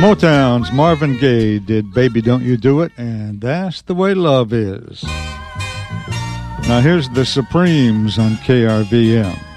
Motown's Marvin Gaye did Baby Don't You Do It, and that's the way love is. Now here's the Supremes on KRVM.